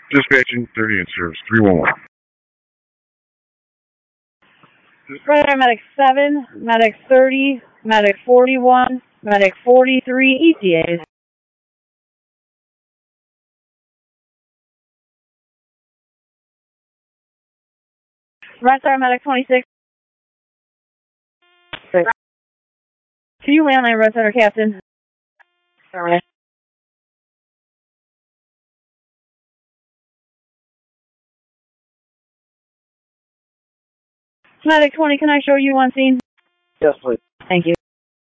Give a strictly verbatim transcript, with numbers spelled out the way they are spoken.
Dispatching thirty in service, three one one. Radar Medic seven, Medic thirty, Medic forty-one, Medic forty-three, E T As. Red Star Medic twenty-six. Can you land on Red Center, Captain? Alright. Medic twenty, can I show you on scene? Yes, please. Thank you.